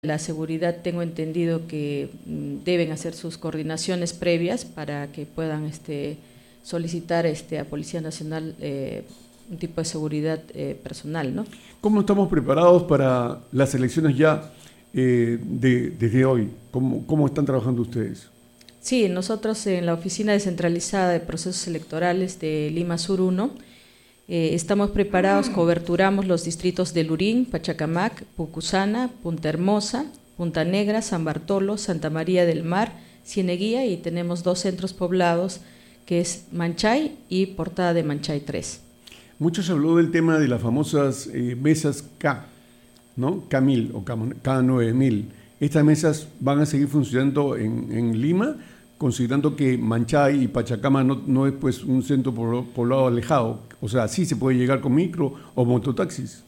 La seguridad, tengo entendido que deben hacer sus coordinaciones previas para que puedan solicitar a Policía Nacional un tipo de seguridad personal, ¿no? ¿Cómo estamos preparados para las elecciones ya desde hoy? ¿Cómo están trabajando ustedes? Sí, nosotros en la Oficina Descentralizada de Procesos Electorales de Lima Sur 1 estamos preparados, coberturamos los distritos de Lurín, Pachacamac, Pucusana, Punta Hermosa, Punta Negra, San Bartolo, Santa María del Mar, Cieneguía, y tenemos 2 centros poblados que es Manchay y Portada de Manchay 3. Mucho se habló del tema de las famosas mesas K, ¿no? K1000 o K9000. ¿Estas mesas van a seguir funcionando en Lima, considerando que Manchay y Pachacama no es pues un centro poblado alejado? O sea, sí se puede llegar con micro o mototaxis.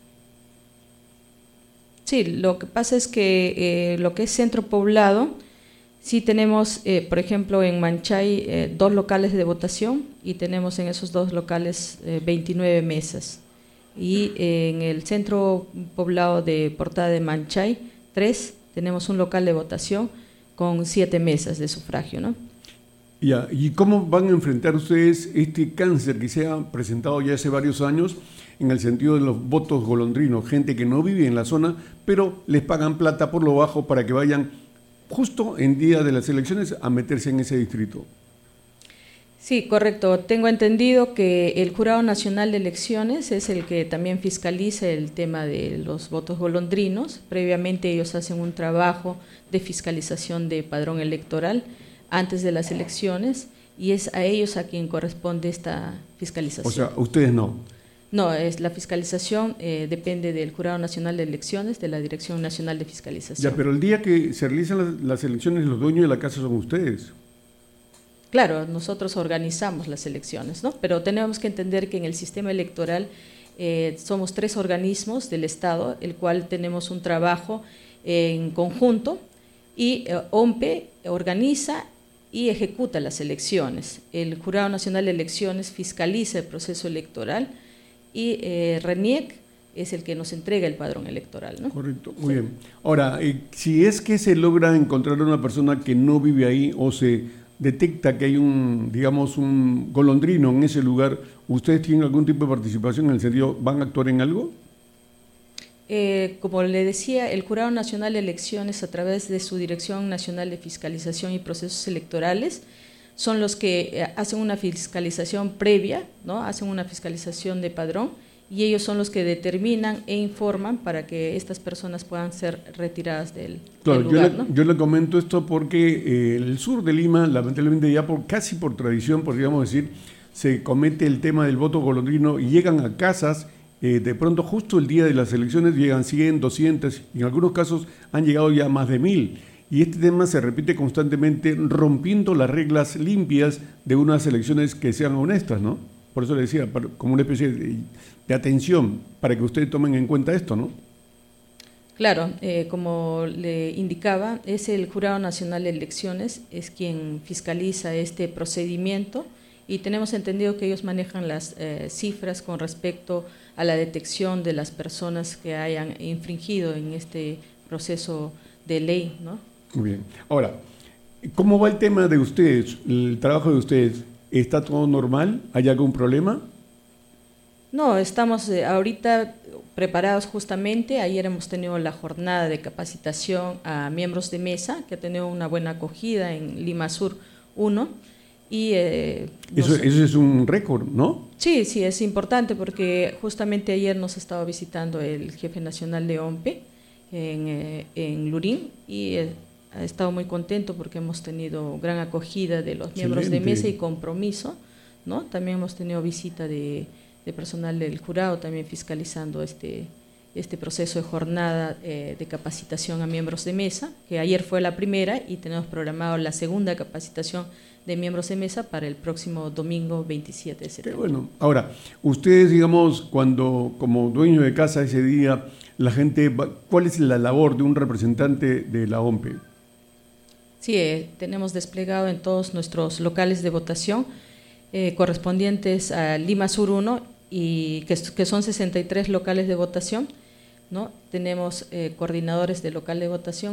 Sí, lo que pasa es que lo que es centro poblado, sí tenemos, por ejemplo, en Manchay 2 locales de votación y tenemos en esos 2 locales 29 mesas. Y en el centro poblado de Portada de Manchay 3 tenemos un local de votación con 7 mesas de sufragio, ¿no? Ya, ¿y cómo van a enfrentar ustedes este cáncer que se ha presentado ya hace varios años en el sentido de los votos golondrinos? Gente que no vive en la zona, pero les pagan plata por lo bajo para que vayan justo en día de las elecciones a meterse en ese distrito. Sí, correcto. Tengo entendido que el Jurado Nacional de Elecciones es el que también fiscaliza el tema de los votos golondrinos. Previamente ellos hacen un trabajo de fiscalización de padrón electoral antes de las elecciones y es a ellos a quien corresponde esta fiscalización. O sea, ustedes no. No, es la fiscalización depende del Jurado Nacional de Elecciones, de la Dirección Nacional de Fiscalización. Ya, pero el día que se realizan las elecciones, los dueños de la casa son ustedes. Claro, nosotros organizamos las elecciones, ¿no? Pero tenemos que entender que en el sistema electoral somos 3 organismos del Estado, el cual tenemos un trabajo en conjunto y OMPE organiza y ejecuta las elecciones. El Jurado Nacional de Elecciones fiscaliza el proceso electoral y RENIEC es el que nos entrega el padrón electoral, ¿no? Correcto, muy bien. Ahora, si es que se logra encontrar a una persona que no vive ahí o se detecta que hay un golondrino en ese lugar, ¿ustedes tienen algún tipo de participación en el sentido, van a actuar en algo? Como le decía, el Jurado Nacional de Elecciones, a través de su Dirección Nacional de Fiscalización y Procesos Electorales, son los que hacen una fiscalización previa, ¿no? Hacen una fiscalización de padrón y ellos son los que determinan e informan para que estas personas puedan ser retiradas del lugar, ¿no? Yo le comento esto porque el sur de Lima, lamentablemente ya casi por tradición, podríamos decir, se comete el tema del voto golondrino y llegan a casas. De pronto, justo el día de las elecciones, llegan 100, 200, y en algunos casos han llegado ya más de 1000. Y este tema se repite constantemente, rompiendo las reglas limpias de unas elecciones que sean honestas, ¿no? Por eso le decía, como una especie de atención, para que ustedes tomen en cuenta esto, ¿no? Claro, como le indicaba, es el Jurado Nacional de Elecciones, es quien fiscaliza este procedimiento y tenemos entendido que ellos manejan las cifras con respecto a la detección de las personas que hayan infringido en este proceso de ley, ¿no? Muy bien. Ahora, ¿cómo va el tema de ustedes, el trabajo de ustedes? ¿Está todo normal? ¿Hay algún problema? No, estamos ahorita preparados justamente. Ayer hemos tenido la jornada de capacitación a miembros de mesa, que ha tenido una buena acogida en Lima Sur 1. Y, eso es un récord, ¿no? Sí, sí, es importante porque justamente ayer nos estaba visitando el jefe nacional de OMPE en Lurín y ha estado muy contento porque hemos tenido gran acogida de los miembros de mesa y compromiso, ¿no? También hemos tenido visita de personal del jurado también fiscalizando este proceso de jornada de capacitación a miembros de mesa, que ayer fue la primera y tenemos programado la segunda capacitación de miembros de mesa para el próximo domingo 27 de septiembre. Qué bueno. Ahora, ustedes, digamos, cuando como dueño de casa ese día, la gente, ¿cuál es la labor de un representante de la OMPE? Sí, tenemos desplegado en todos nuestros locales de votación correspondientes a Lima Sur 1 y que son 63 locales de votación. ¿no? Tenemos coordinadores de local de votación